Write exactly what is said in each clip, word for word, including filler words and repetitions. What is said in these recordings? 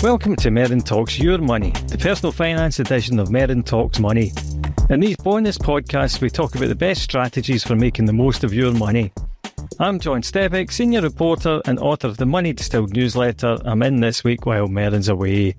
Welcome to Merrin Talks Your Money, the personal finance edition of Merrin Talks Money. In these bonus podcasts, we talk about the best strategies for making the most of your money. I'm John Stebbick, senior reporter and author of the Money Distilled newsletter. I'm in this week while Merrin's away.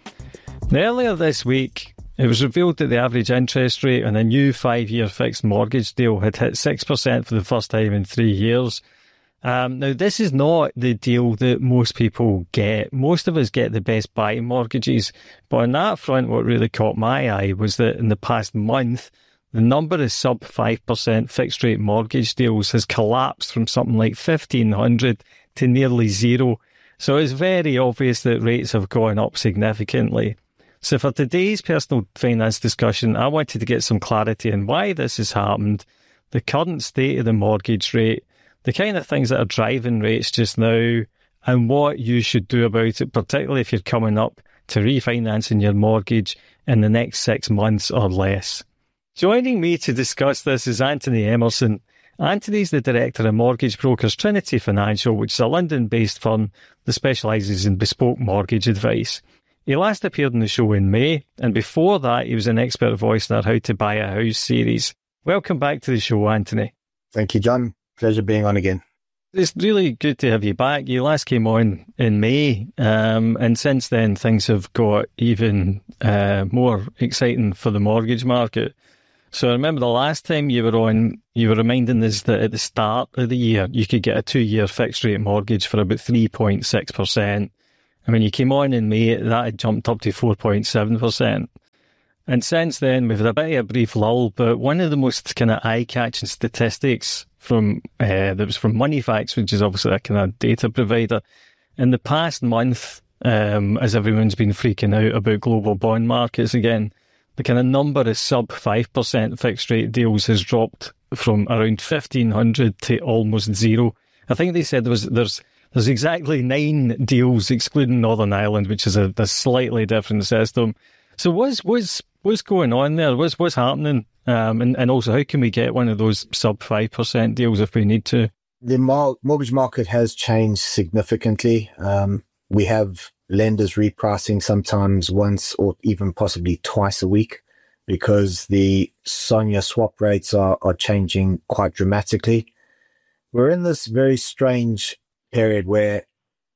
Earlier this week, it was revealed that the average interest rate on a new five-year fixed mortgage deal had hit six percent for the first time in three years. Um, now, this is not the deal that most people get. Most of us get the best buy mortgages. But on that front, what really caught my eye was that in the past month, the number of sub five percent fixed rate mortgage deals has collapsed from something like fifteen hundred to nearly zero. So it's very obvious that rates have gone up significantly. So for today's personal finance discussion, I wanted to get some clarity on why this has happened, the current state of the mortgage rate, the kind of things that are driving rates just now, and what you should do about it, particularly if you're coming up to refinancing your mortgage in the next six months or less. Joining me to discuss this is Anthony Emerson. Anthony's the director of mortgage brokers Trinity Financial, which is a London-based firm that specialises in bespoke mortgage advice. He last appeared on the show in May, and before that he was an expert voice in our How to Buy a House series. Welcome back to the show, Anthony. Thank you, John. Pleasure being on again. It's really good to have you back. You last came on in May, um, and since then things have got even uh, more exciting for the mortgage market. So I remember the last time you were on, you were reminding us that at the start of the year, you could get a two-year fixed-rate mortgage for about three point six percent. And when you came on in May, that had jumped up to four point seven percent. And since then, we've had a bit of a brief lull, but one of the most kind of eye-catching statistics from uh, that was from Moneyfacts, which is obviously a kind of data provider. In the past month, um, as everyone's been freaking out about global bond markets again, the kind of number of sub five percent fixed rate deals has dropped from around fifteen hundred to almost zero. I think they said there was there's there's exactly nine deals, excluding Northern Ireland, which is a, a slightly different system. So what's what's what's going on there? What's what's happening? Um, and, and also, how can we get one of those sub five percent deals if we need to? The mor- mortgage market has changed significantly. Um, we have lenders repricing sometimes once or even possibly twice a week because the SONIA swap rates are, are changing quite dramatically. We're in this very strange period where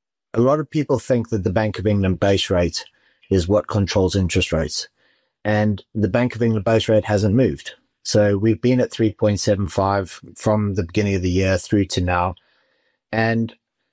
a lot of people think that the Bank of England base rate is what controls interest rates. And the Bank of England base rate hasn't moved. So we've been at three point seven five from the beginning of the year through to now. And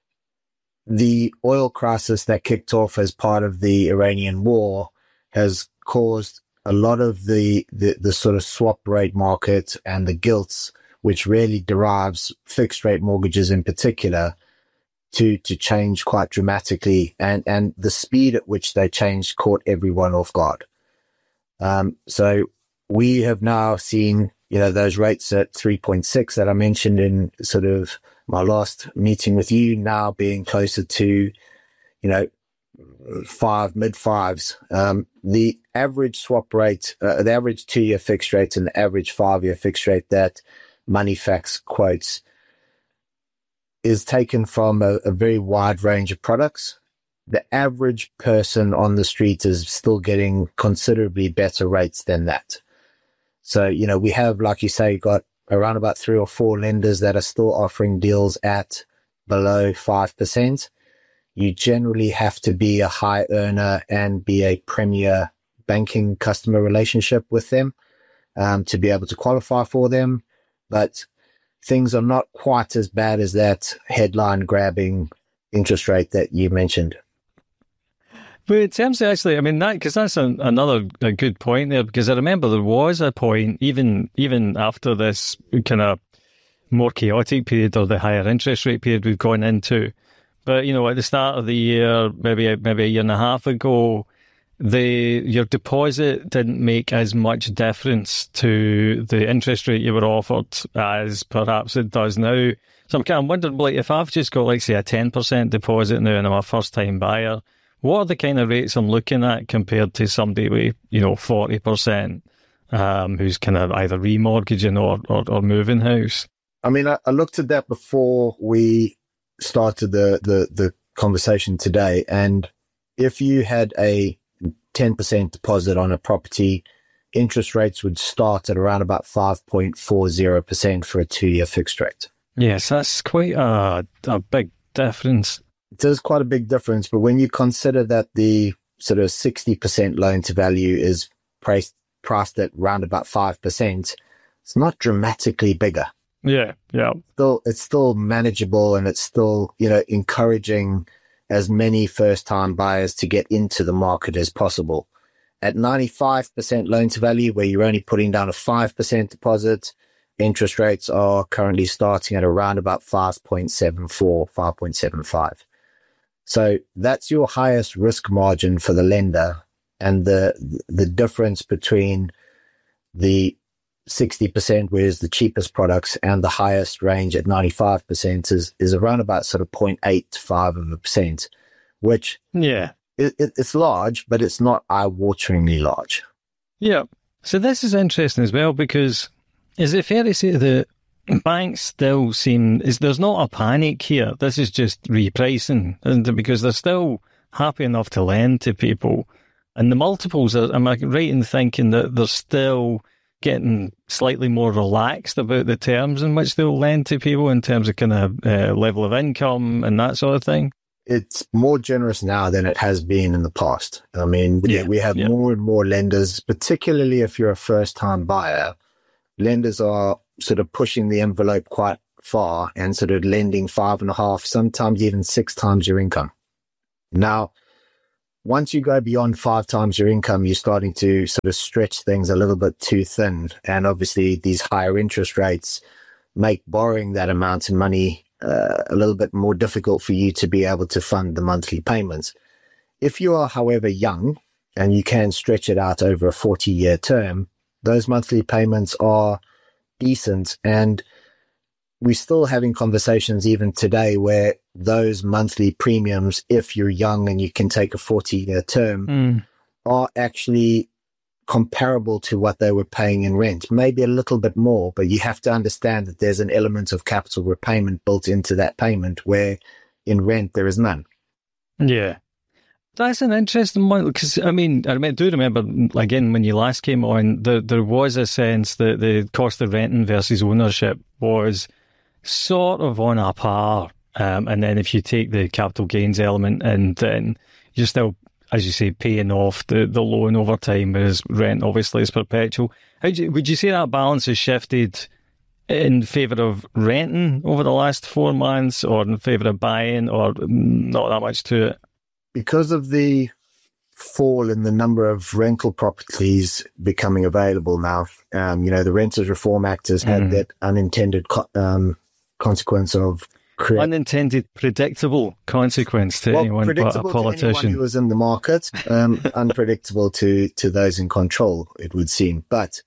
the oil crisis that kicked off as part of the Iranian war has caused a lot of the, the, the sort of swap rate market and the gilts, which really derives fixed rate mortgages in particular, to, to change quite dramatically. And, and the speed at which they changed caught everyone off guard. Um, so we have now seen, you know, those rates at three point six that I mentioned in sort of my last meeting with you now being closer to, you know, five, mid fives. Um, the average swap rate, uh, the average two year fixed rate and the average five year fixed rate that Moneyfacts quotes is taken from a, a very wide range of products. The average person on the street is still getting considerably better rates than that. So, you know, we have, like you say, got around about three or four lenders that are still offering deals at below five percent. You generally have to be a high earner and be a premier banking customer relationship with them um, to be able to qualify for them. But things are not quite as bad as that headline grabbing interest rate that you mentioned. But in terms of actually, I mean, that, because that's a, another a good point there, because I remember there was a point, even even after this kind of more chaotic period or the higher interest rate period we've gone into. But, you know, at the start of the year, maybe maybe a year and a half ago, the your deposit didn't make as much difference to the interest rate you were offered as perhaps it does now. So I'm kind of wondering, like, if I've just got, like, say, a ten percent deposit now and I'm a first-time buyer, what are the kind of rates I'm looking at compared to somebody with, you know, forty percent um, who's kind of either remortgaging or, or, or moving house? I mean, I, I looked at that before we started the, the, the conversation today, and if you had a ten percent deposit on a property, interest rates would start at around about five point four zero percent for a two-year fixed rate. Yes, that's quite a, a big difference. It is quite a big difference, but when you consider that the sort of sixty percent loan to value is priced, priced at around about five percent, it's not dramatically bigger. Yeah, yeah. Still, it's still manageable, and it's still, you know, encouraging as many first-time buyers to get into the market as possible. At ninety-five percent loan to value, where you're only putting down a five percent deposit, interest rates are currently starting at around about five point seven four, five point seven five. So that's your highest risk margin for the lender, and the the difference between the sixty percent, whereas the cheapest products, and the highest range at ninety-five percent is, is around about sort of zero point eight five of a percent, which yeah, it, it, it's large, but it's not eye-wateringly large. Yeah. So this is interesting as well, because is it fair to say that banks still seem, is there's not a panic here? This is just repricing, isn't it? Because they're still happy enough to lend to people. And the multiples, are, am I right in thinking that they're still getting slightly more relaxed about the terms in which they'll lend to people in terms of kind of uh, level of income and that sort of thing? It's more generous now than it has been in the past. I mean, we, yeah, we have yeah. more and more lenders, particularly if you're a first-time buyer. Lenders are sort of pushing the envelope quite far and sort of lending five and a half, sometimes even six times your income. Now, once you go beyond five times your income, you're starting to sort of stretch things a little bit too thin. And obviously, these higher interest rates make borrowing that amount of money uh, a little bit more difficult for you to be able to fund the monthly payments. If you are, however, young and you can stretch it out over a forty-year term, those monthly payments are decent. And we're still having conversations even today where those monthly premiums, if you're young and you can take a forty-year term, mm. are actually comparable to what they were paying in rent. Maybe a little bit more, but you have to understand that there's an element of capital repayment built into that payment, where in rent there is none. Yeah. That's an interesting one, because, I mean, I do remember, again, when you last came on, there, there was a sense that the cost of renting versus ownership was sort of on a par. Um, and then if you take the capital gains element, and then you're still, as you say, paying off the, the loan over time, whereas rent obviously is perpetual. How do you, would you say that balance has shifted in favour of renting over the last four months, or in favour of buying, or not that much to it? Because of the fall in the number of rental properties becoming available now, um, you know, the Renters Reform Act has had mm. that unintended co- um, consequence of create- unintended predictable consequence to well, anyone but a politician. To anyone who was in the market, um, unpredictable to to those in control, it would seem. But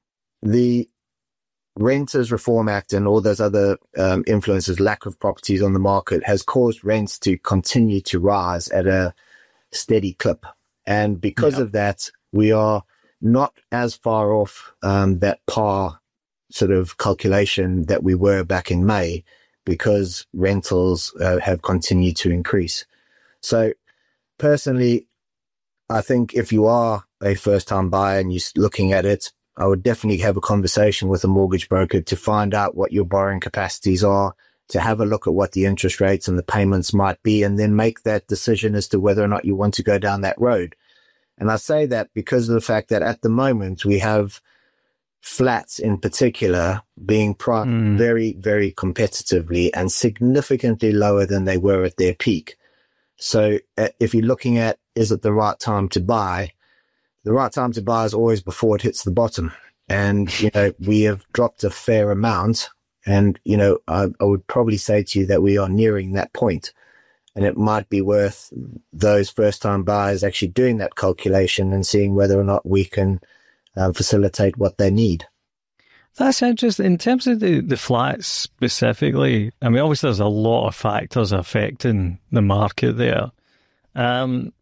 the Renters Reform Act and all those other um, influences, lack of properties on the market, has caused rents to continue to rise at a steady clip. And because yeah. of that, we are not as far off um, that par sort of calculation that we were back in May, because rentals uh, have continued to increase. So personally, I think if you are a first-time buyer and you're looking at it, I would definitely have a conversation with a mortgage broker to find out what your borrowing capacities are, to have a look at what the interest rates and the payments might be, and then make that decision as to whether or not you want to go down that road. And I say that because of the fact that at the moment we have flats in particular being priced mm. very, very competitively and significantly lower than they were at their peak. So uh, if you're looking at, is it the right time to buy? The right time to buy is always before it hits the bottom. And, you know, we have dropped a fair amount. And, you know, I, I would probably say to you that we are nearing that point. And it might be worth those first-time buyers actually doing that calculation and seeing whether or not we can um, facilitate what they need. That's interesting. In terms of the, the flats specifically, I mean, obviously there's a lot of factors affecting the market there. Um,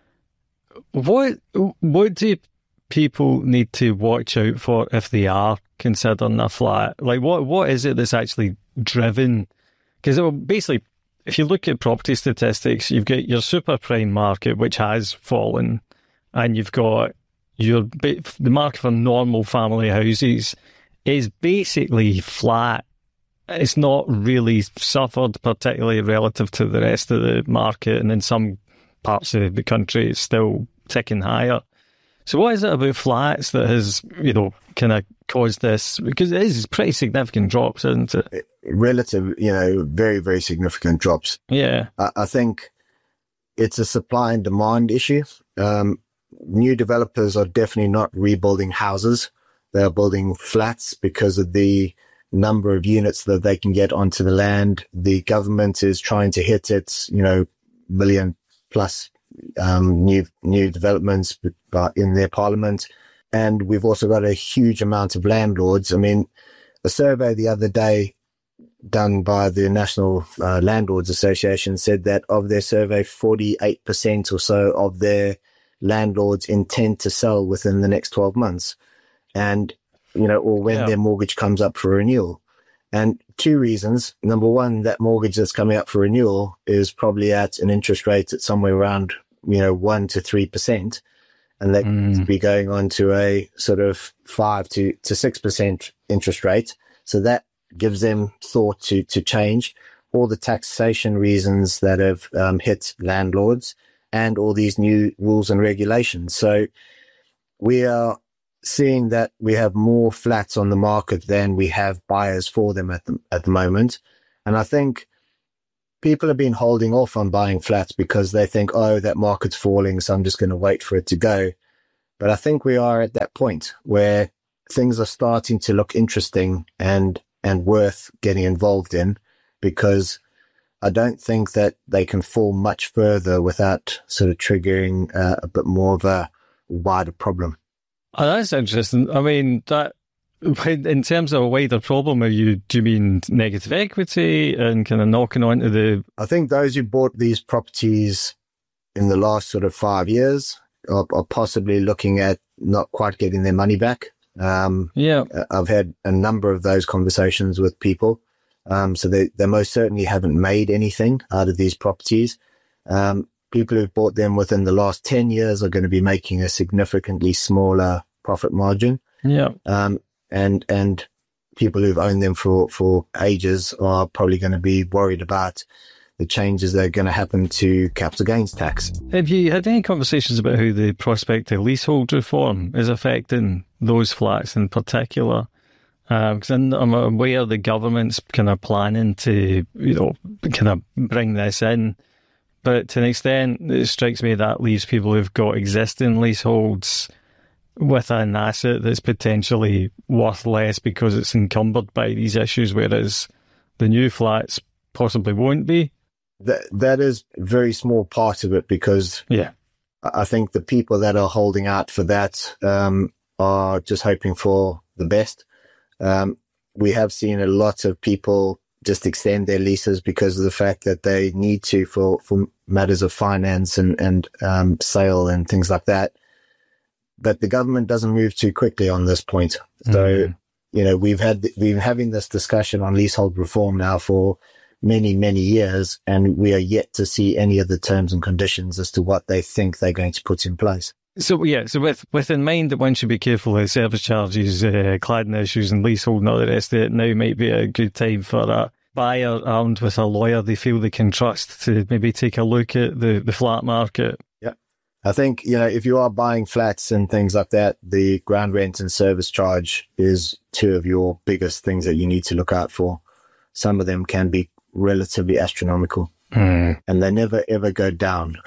what what do people need to watch out for if they are considering a flat? Like, what what is it that's actually driven? Because basically, if you look at property statistics, you've got your super prime market, which has fallen, and you've got your the market for normal family houses is basically flat. It's not really suffered, particularly relative to the rest of the market, and in some parts of the country, it's still ticking higher. So what is it about flats that has, you know, kind of caused this? Because it is pretty significant drops, isn't it? Relative, you know, very, very significant drops. Yeah. I, I think it's a supply and demand issue. Um, new developers are definitely not rebuilding houses. They're building flats because of the number of units that they can get onto the land. The government is trying to hit its, you know, million plus um, new new developments in their parliament. And we've also got a huge amount of landlords. I mean, a survey the other day done by the National uh, Landlords Association said that of their survey, forty-eight percent or so of their landlords intend to sell within the next twelve months. And, you know, or when yeah. their mortgage comes up for renewal. And two reasons. Number one, that mortgage that's coming up for renewal is probably at an interest rate at somewhere around, you know, one to three percent. And they mm. could be going on to a sort of five to, to six percent interest rate. So that gives them thought to, to change. All the taxation reasons that have um, hit landlords and all these new rules and regulations. So we are seeing that we have more flats on the market than we have buyers for them at the, at the moment. And I think people have been holding off on buying flats because they think, oh, that market's falling, so I'm just going to wait for it to go. But I think we are at that point where things are starting to look interesting and, and worth getting involved in, because I don't think that they can fall much further without sort of triggering uh, a bit more of a wider problem. Oh, that's interesting. I mean, that in terms of a wider problem, are you, do you mean negative equity and kind of knocking onto the... I think those who bought these properties in the last sort of five years are, are possibly looking at not quite getting their money back. Um, yeah. I've had a number of those conversations with people. Um, so they, they most certainly haven't made anything out of these properties. Um, people who've bought them within the last ten years are going to be making a significantly smaller profit margin. Yeah. Um, and, and people who've owned them for, for ages are probably going to be worried about the changes that are going to happen to capital gains tax. Have you had any conversations about how the prospect of leasehold reform is affecting those flats in particular? Because um, I'm aware the government's kind of planning to, you know, kind of bring this in. But to an extent, it strikes me that leaves people who've got existing leaseholds with an asset that's potentially worth less because it's encumbered by these issues, whereas the new flats possibly won't be. That that is a very small part of it, because yeah, I think the people that are holding out for that um, are just hoping for the best. Um, we have seen a lot of people just extend their leases because of the fact that they need to for, for matters of finance and, and um, sale and things like that. But the government doesn't move too quickly on this point. So, mm-hmm. you know, we've had, we've been having this discussion on leasehold reform now for many, many years, and we are yet to see any of the terms and conditions as to what they think they're going to put in place. So, yeah, so with, with in mind that one should be careful of service charges, uh, cladding issues and leasehold and all the rest of it, now might be a good time for a buyer armed with a lawyer they feel they can trust to maybe take a look at the, the flat market. Yeah. I think, you know, if you are buying flats and things like that, the ground rent and service charge is two of your biggest things that you need to look out for. Some of them can be relatively astronomical. Mm. And they never ever go down.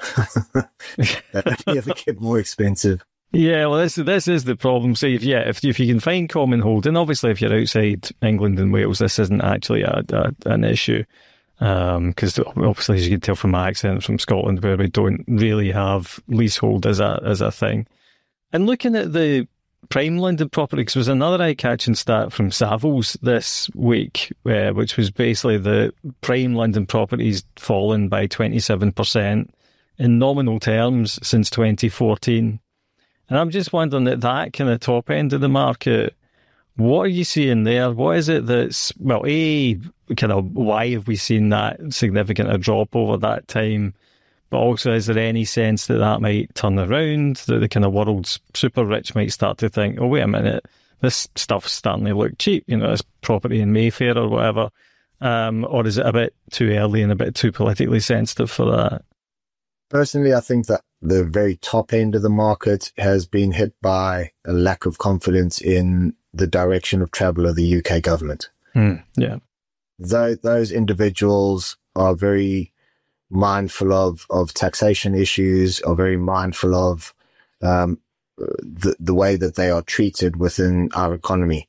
They only ever get more expensive. Yeah, well, this this is the problem. See, if yeah, if if you can find common hold, and obviously if you're outside England and Wales, this isn't actually a, a an issue, because um, obviously, as you can tell from my accent, from Scotland, where we don't really have leasehold as a as a thing. And looking at the prime London properties was another eye-catching stat from Savills this week, uh, which was basically the prime London properties fallen by twenty-seven percent in nominal terms since twenty fourteen. And I'm just wondering, at that kind of top end of the market, What are you seeing there? What is it that's, well, A, kind of why have we seen that significant a drop over that time? But also, is there any sense that that might turn around, that the kind of world's super rich might start to think, oh, wait a minute, this stuff's starting to look cheap, you know, this property in Mayfair or whatever. Um, or is it a bit too early and a bit too politically sensitive for that? Personally, I think that the very top end of the market has been hit by a lack of confidence in the direction of travel of the U K government. Mm, yeah. Though those individuals are very mindful of, of taxation issues, are very mindful of um, the, the way that they are treated within our economy.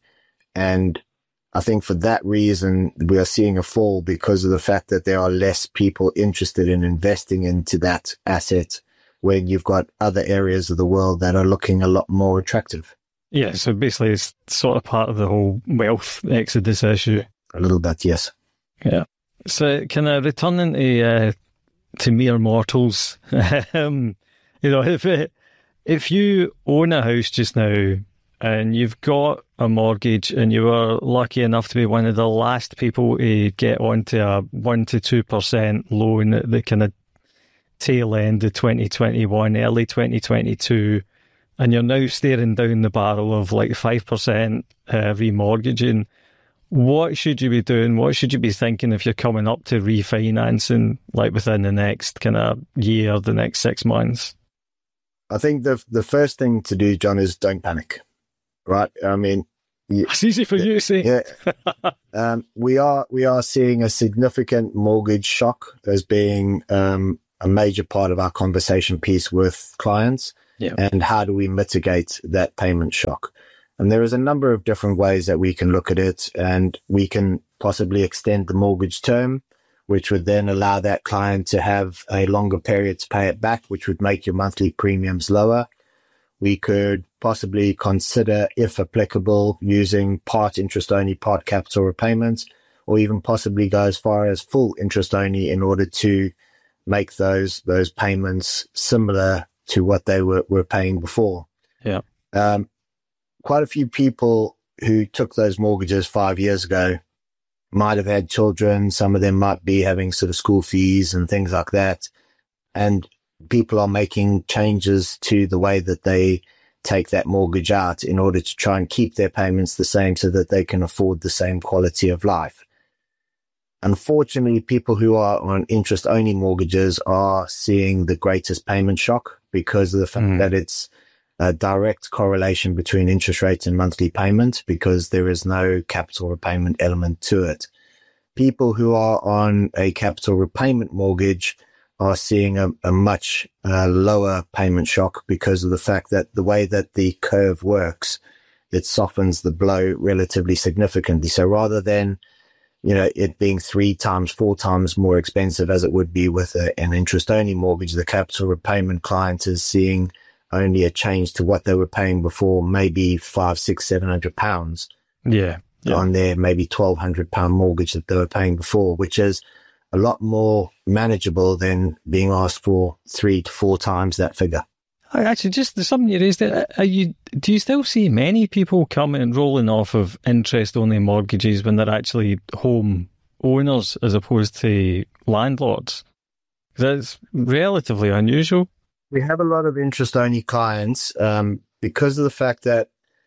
And I think for that reason, we are seeing a fall because of the fact that there are less people interested in investing into that asset when you've got other areas of the world that are looking a lot more attractive. Yeah, so basically it's sort of part of the whole wealth exodus issue. A little bit, yes. Yeah. So kind of returning to, uh, to mere mortals, um, you know, if it, if you own a house just now and you've got a mortgage and you were lucky enough to be one of the last people to get onto a one to two percent loan at the kind of tail end of twenty twenty-one, early twenty twenty-two, and you're now staring down the barrel of like five percent uh, remortgaging, what should you be doing? What should you be thinking if you're coming up to refinancing, like within the next kind of year, the next six months? I think the the first thing to do, John, is don't panic. Right? I mean, you, it's easy for you to say. Yeah, um, we are we are seeing a significant mortgage shock as being um, a major part of our conversation piece with clients. Yeah. And how do we mitigate that payment shock? And there is a number of different ways that we can look at it, and we can possibly extend the mortgage term, which would then allow that client to have a longer period to pay it back, which would make your monthly premiums lower. We could possibly consider, if applicable, using part interest only, part capital repayments, or even possibly go as far as full interest only in order to make those those payments similar to what they were, were paying before. Yeah. Um, quite a few people who took those mortgages five years ago might have had children. Some of them might be having sort of school fees and things like that. And people are making changes to the way that they take that mortgage out in order to try and keep their payments the same so that they can afford the same quality of life. Unfortunately, people who are on interest-only mortgages are seeing the greatest payment shock because of the fact mm. that it's a direct correlation between interest rates and monthly payment, because there is no capital repayment element to it. People who are on a capital repayment mortgage are seeing a, a much uh, lower payment shock because of the fact that the way that the curve works, it softens the blow relatively significantly. So rather than, you know, it being three times, four times more expensive as it would be with a, an interest-only mortgage, the capital repayment client is seeing only a change to what they were paying before, maybe five, six, seven hundred pounds. Yeah, yeah. On their maybe twelve hundred pound mortgage that they were paying before, which is a lot more manageable than being asked for three to four times that figure. Actually, just there's something you raised there. Are you, do you still see many people coming and rolling off of interest-only mortgages when they're actually home owners as opposed to landlords? That's relatively unusual. We have a lot of interest-only clients um, because of the fact that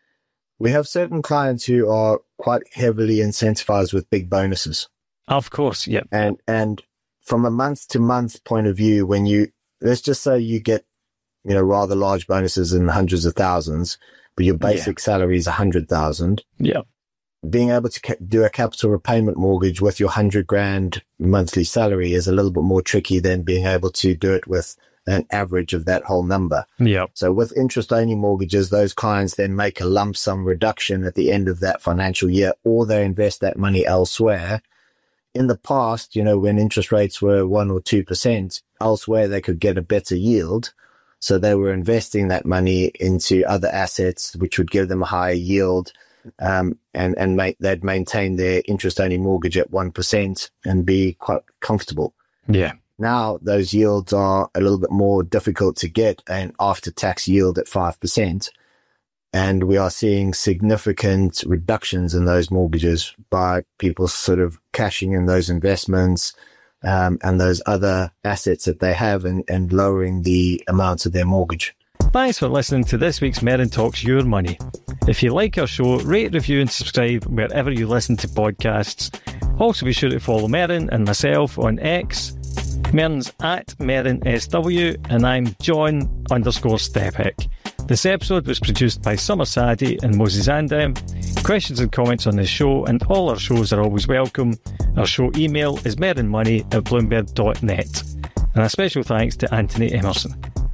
we have certain clients who are quite heavily incentivized with big bonuses. Of course, yeah. And and from a month-to-month point of view, when you, let's just say you get, you know, rather large bonuses in hundreds of thousands, but your basic yeah. salary is a hundred thousand. Yeah. Being able to ca- do a capital repayment mortgage with your hundred grand monthly salary is a little bit more tricky than being able to do it with an average of that whole number. Yeah. So with interest only mortgages, those clients then make a lump sum reduction at the end of that financial year, or they invest that money elsewhere. In the past, you know, when interest rates were one or two percent, elsewhere they could get a better yield. So they were investing that money into other assets, which would give them a higher yield, um, and, and ma- they'd maintain their interest-only mortgage at one percent and be quite comfortable. Yeah. Now those yields are a little bit more difficult to get, and after-tax yield at five percent. And we are seeing significant reductions in those mortgages by people sort of cashing in those investments um, and those other assets that they have and, and lowering the amounts of their mortgage. Thanks for listening to this week's Merrin Talks Your Money. If you like our show, rate, review and subscribe wherever you listen to podcasts. Also be sure to follow Merrin and myself on X. Merrin's at Merrin S W and I'm John underscore Stepik. This episode was produced by Summer Sadi and Moses Andem. Questions and comments on this show and all our shows are always welcome. Our show email is merrinmoney at bloomberg dot net. And a special thanks to Anthony Emerson.